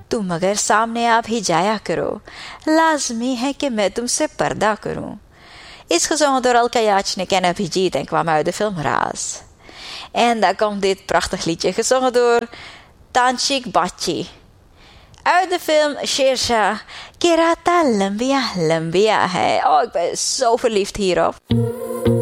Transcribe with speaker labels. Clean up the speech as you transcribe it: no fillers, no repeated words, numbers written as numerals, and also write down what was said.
Speaker 1: तुम मगर सामने आप ही जाया करो, लाजमी है कि मैं तुमसे पर्दा करूं. Is gezongen door Elke Jachnik en Abhijit en kwam uit de film Raas. En daar komt dit prachtig liedje, gezongen door Tanchik Bachi. Uit de film Shersha, Kirata Lambia Lambia. Oh, ik ben zo verliefd hierop.